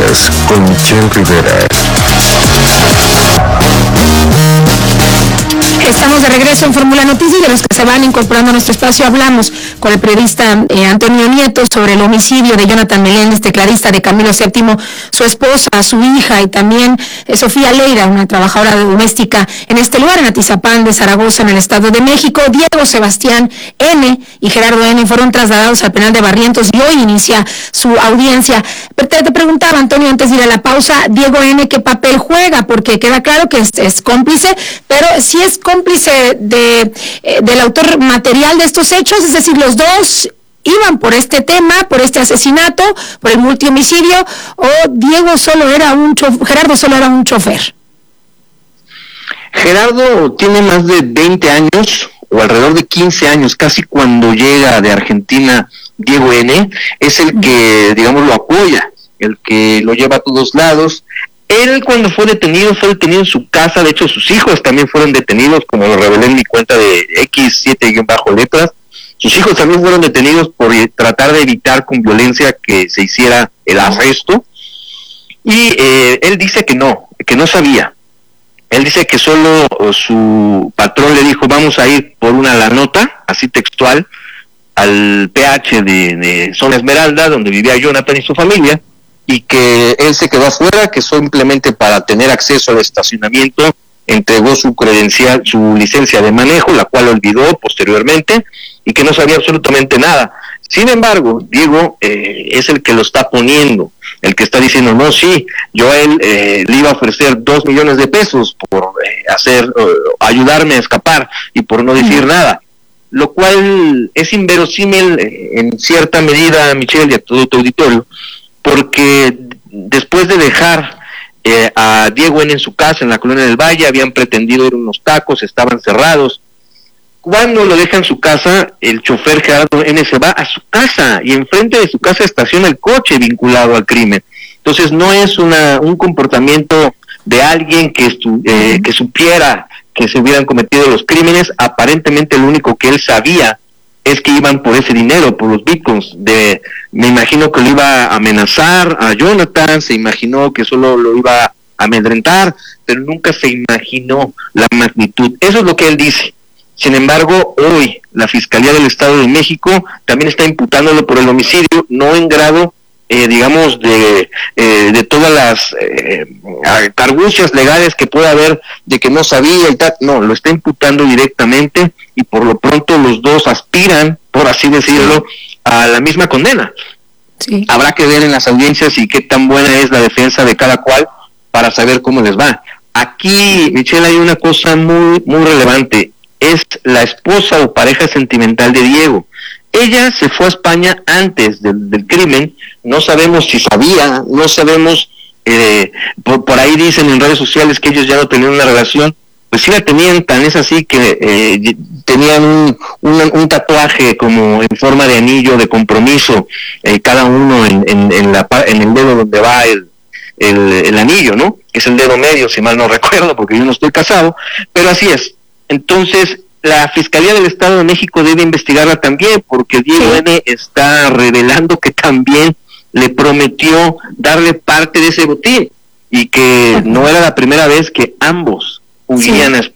Noticias con Michelle Rivera. Estamos de regreso en Fórmula Noticias. De los que se van incorporando a nuestro espacio, hablamos con el periodista Antonio Nieto sobre el homicidio de Jonathan Meléndez, tecladista de Camilo VII, su esposa, su hija y también Sofía Leira, una trabajadora doméstica en este lugar, en Atizapán de Zaragoza, en el Estado de México. Diego Sebastián N. y Gerardo N. fueron trasladados al penal de Barrientos y hoy inicia su audiencia. Pero te preguntaba, Antonio, antes de ir a la pausa, Diego N., ¿qué papel juega? Porque queda claro que es cómplice, pero si es cómplice del autor material de estos hechos, es decir, los dos iban por este tema, por este asesinato, por el multihomicidio, o Gerardo solo era un chofer. Gerardo tiene más de 20 años, o alrededor de 15 años, casi cuando llega de Argentina Diego N., es el que, digamos, lo apoya, el que lo lleva a todos lados. Él, cuando fue detenido en su casa. De hecho, sus hijos también fueron detenidos, como lo revelé en mi cuenta de X7-letras. Sus hijos también fueron detenidos por tratar de evitar con violencia que se hiciera el arresto. Y él dice que no sabía. Él dice que solo su patrón le dijo, vamos a ir por la nota, así textual, al PH de Zona Esmeralda, donde vivía Jonathan y su familia, y que él se quedó afuera, que simplemente para tener acceso al estacionamiento entregó su credencial, su licencia de manejo, la cual olvidó posteriormente, y que no sabía absolutamente nada. Sin embargo, Diego es el que lo está poniendo, el que está diciendo, no, sí, yo a él le iba a ofrecer 2 millones de pesos por ayudarme a escapar y por no decir nada, lo cual es inverosímil en cierta medida, Michelle, y a todo tu auditorio, porque después de dejar a Diego N. en su casa en la Colonia del Valle, habían pretendido ir a unos tacos, estaban cerrados. Cuando lo deja en su casa, el chofer Gerardo N. se va a su casa y enfrente de su casa estaciona el coche vinculado al crimen. Entonces no es un comportamiento de alguien que supiera que se hubieran cometido los crímenes. Aparentemente lo único que él sabía es que iban por ese dinero, por los bitcoins. Me imagino que lo iba a amenazar a Jonathan, se imaginó que solo lo iba a amedrentar, pero nunca se imaginó la magnitud. Eso es lo que él dice. Sin embargo, hoy la Fiscalía del Estado de México también está imputándolo por el homicidio, no en grado, digamos, de todas las argucias legales que pueda haber de que no sabía y tal. No, lo está imputando directamente y por lo pronto los dos aspiran, por así decirlo, a la misma condena. Sí. Habrá que ver en las audiencias y qué tan buena es la defensa de cada cual para saber cómo les va. Aquí, Michelle, hay una cosa muy, muy relevante. Es la esposa o pareja sentimental de Diego. Ella se fue a España antes del crimen. No sabemos si sabía, no sabemos, por ahí dicen en redes sociales que ellos ya no tenían una relación. Pues sí la tenían, tan es así que tenían un tatuaje como en forma de anillo de compromiso, cada uno en el dedo donde va el anillo, ¿no? Es el dedo medio, si mal no recuerdo, porque yo no estoy casado, pero así es. Entonces, la Fiscalía del Estado de México debe investigarla también, porque Diego N. está revelando que también le prometió darle parte de ese botín, y que no era la primera vez que ambos huían a